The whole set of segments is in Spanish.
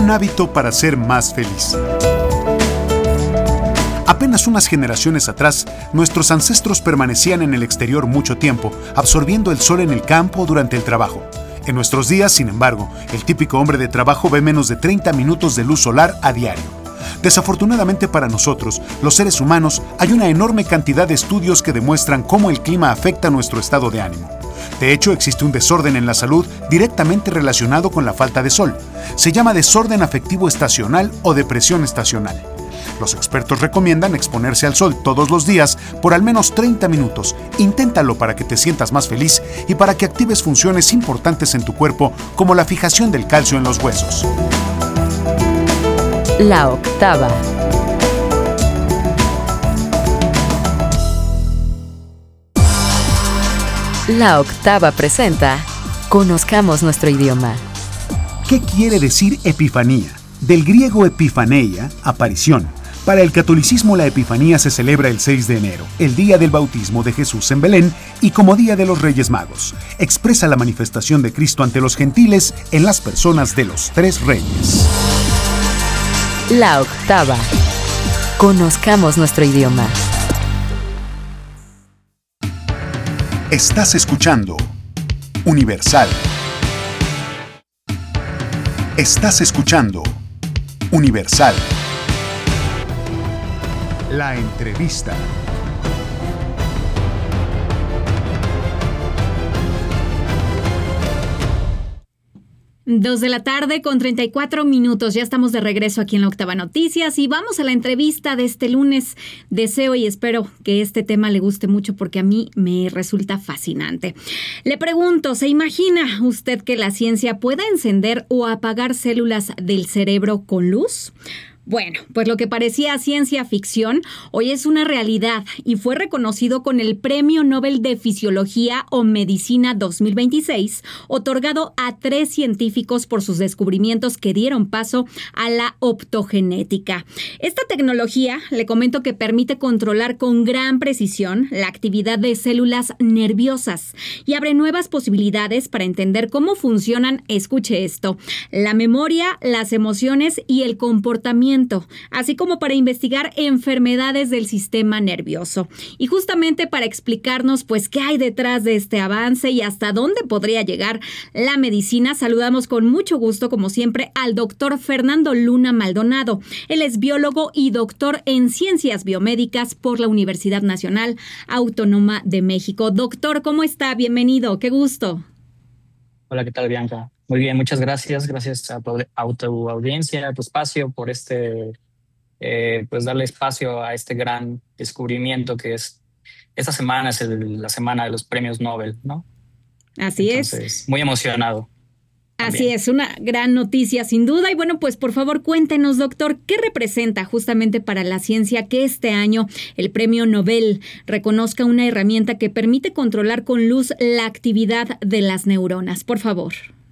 un hábito para ser más feliz. Apenas unas generaciones atrás, nuestros ancestros permanecían en el exterior mucho tiempo, absorbiendo el sol en el campo durante el trabajo. En nuestros días, sin embargo, el típico hombre de trabajo ve menos de 30 minutos de luz solar a diario. Desafortunadamente para nosotros, los seres humanos, hay una enorme cantidad de estudios que demuestran cómo el clima afecta nuestro estado de ánimo. De hecho, existe un desorden en la salud directamente relacionado con la falta de sol. Se llama desorden afectivo estacional o depresión estacional. Los expertos recomiendan exponerse al sol todos los días por al menos 30 minutos. Inténtalo para que te sientas más feliz y para que actives funciones importantes en tu cuerpo, como la fijación del calcio en los huesos. La octava. La octava presenta Conozcamos nuestro idioma. ¿Qué quiere decir epifanía? Del griego epifaneia, aparición. Para el catolicismo, la Epifanía se celebra el 6 de enero, el día del bautismo de Jesús en Belén y como Día de los Reyes Magos. Expresa la manifestación de Cristo ante los gentiles en las personas de los tres reyes. La octava. Conozcamos nuestro idioma. Estás escuchando Universal. Estás escuchando Universal. La entrevista. 2:34 PM. Ya estamos de regreso aquí en la Octava Noticias y vamos a la entrevista de este lunes. Deseo y espero que este tema le guste mucho porque a mí me resulta fascinante. Le pregunto, ¿se imagina usted que la ciencia pueda encender o apagar células del cerebro con luz? Bueno, pues lo que parecía ciencia ficción hoy es una realidad y fue reconocido con el Premio Nobel de Fisiología o Medicina 2026, otorgado a 3 científicos por sus descubrimientos que dieron paso a la optogenética. Esta tecnología, le comento que permite controlar con gran precisión la actividad de células nerviosas y abre nuevas posibilidades para entender cómo funcionan, escuche esto, la memoria, las emociones y el comportamiento, así como para investigar enfermedades del sistema nervioso. Y justamente para explicarnos pues qué hay detrás de este avance y hasta dónde podría llegar la medicina, saludamos con mucho gusto, como siempre, al doctor Fernando Luna Maldonado. Él es biólogo y doctor en ciencias biomédicas por la Universidad Nacional Autónoma de México. Doctor, ¿cómo está? Bienvenido, qué gusto. Hola, ¿qué tal, Bianca? Muy bien, muchas gracias. Gracias a tu audiencia, a tu espacio, por pues darle espacio a este gran descubrimiento que es, esta semana es la semana de los premios Nobel, ¿no? Así Entonces, es. muy emocionado. Así También. es, una gran noticia sin duda. Y bueno, pues por favor cuéntenos, doctor, ¿qué representa justamente para la ciencia que este año el Premio Nobel reconozca una herramienta que permite controlar con luz la actividad de las neuronas? Por favor.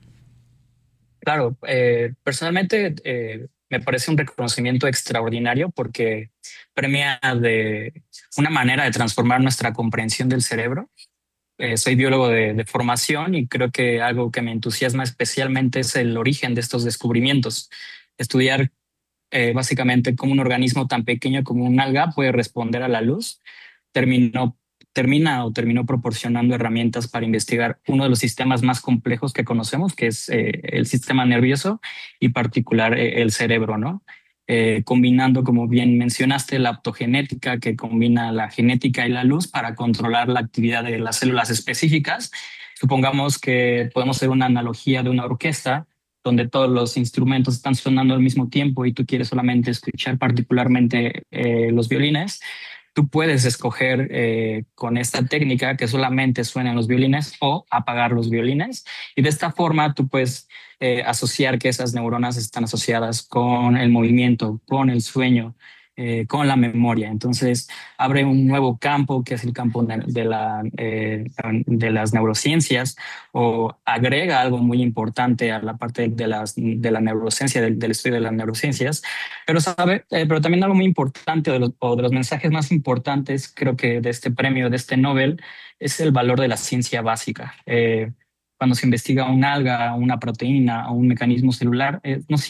Claro, personalmente me parece un reconocimiento extraordinario porque premia de una manera de transformar nuestra comprensión del cerebro. Soy biólogo de formación y creo que algo que me entusiasma especialmente es el origen de estos descubrimientos. Estudiar básicamente cómo un organismo tan pequeño como un alga puede responder a la luz terminó, terminó proporcionando herramientas para investigar uno de los sistemas más complejos que conocemos, que es el sistema nervioso y particular el cerebro, ¿no? Combinando, como bien mencionaste, la optogenética, que combina la genética y la luz para controlar la actividad de las células específicas. Supongamos que podemos hacer una analogía de una orquesta donde todos los instrumentos están sonando al mismo tiempo y tú quieres solamente escuchar particularmente los violines. Tú puedes escoger con esta técnica que solamente suenen los violines o apagar los violines, y de esta forma tú puedes asociar que esas neuronas están asociadas con el movimiento, con el sueño, con la memoria. Entonces abre un nuevo campo que es el campo de las neurociencias, o agrega algo muy importante a la parte de la neurociencia, del estudio de las neurociencias. Pero también algo muy importante, de los mensajes más importantes, creo que de este premio, de este Nobel, es el valor de la ciencia básica. Cuando se investiga un alga, una proteína o un mecanismo celular, no